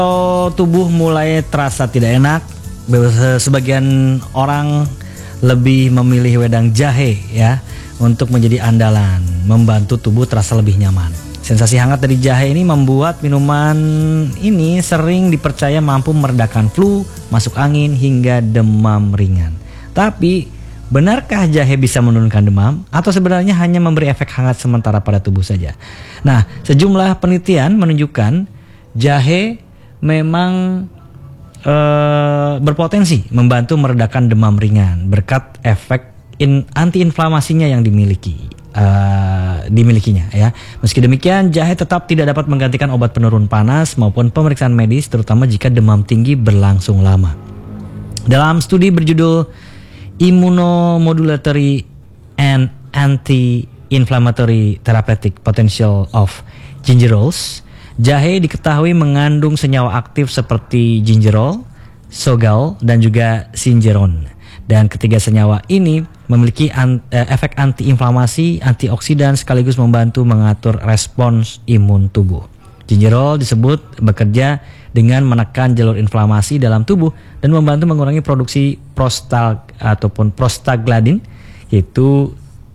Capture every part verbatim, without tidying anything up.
Kalau tubuh mulai terasa tidak enak, sebagian orang lebih memilih wedang jahe ya untuk menjadi andalan, membantu tubuh terasa lebih nyaman. Sensasi hangat dari jahe ini membuat minuman ini sering dipercaya mampu meredakan flu, masuk angin hingga demam ringan. Tapi benarkah jahe bisa menurunkan demam atau sebenarnya hanya memberi efek hangat sementara pada tubuh saja? Nah, sejumlah penelitian menunjukkan jahe memang e, berpotensi membantu meredakan demam ringan berkat efek in, antiinflamasinya yang dimiliki e, dimilikinya ya. Meski demikian, jahe tetap tidak dapat menggantikan obat penurun panas maupun pemeriksaan medis, terutama jika demam tinggi berlangsung lama. Dalam studi berjudul Immunomodulatory and Anti-Inflammatory Therapeutic Potential of Gingerols, jahe diketahui mengandung senyawa aktif seperti gingerol, sogal, dan juga singeron. Dan ketiga senyawa ini memiliki an, eh, efek antiinflamasi, antioksidan, sekaligus membantu mengatur respons imun tubuh. Gingerol disebut bekerja dengan menekan jalur inflamasi dalam tubuh dan membantu mengurangi produksi prostal ataupun prostaglandin, yaitu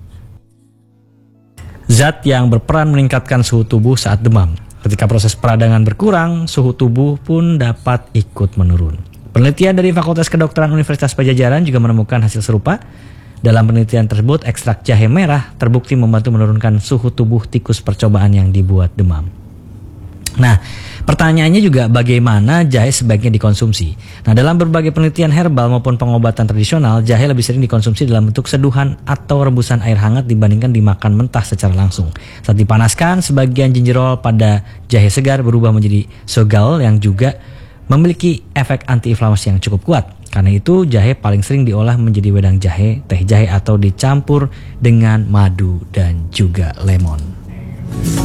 zat yang berperan meningkatkan suhu tubuh saat demam. Ketika proses peradangan berkurang, suhu tubuh pun dapat ikut menurun. Penelitian dari Fakultas Kedokteran Universitas Padjadjaran juga menemukan hasil serupa. Dalam penelitian tersebut, ekstrak jahe merah terbukti membantu menurunkan suhu tubuh tikus percobaan yang dibuat demam. Nah, pertanyaannya juga bagaimana jahe sebaiknya dikonsumsi. Nah, dalam berbagai penelitian herbal maupun pengobatan tradisional, jahe lebih sering dikonsumsi dalam bentuk seduhan atau rebusan air hangat dibandingkan dimakan mentah secara langsung. Saat dipanaskan, sebagian gingerol pada jahe segar berubah menjadi sogal yang juga memiliki efek antiinflamasi yang cukup kuat. Karena itu, jahe paling sering diolah menjadi wedang jahe, teh jahe, atau dicampur dengan madu dan juga lemon.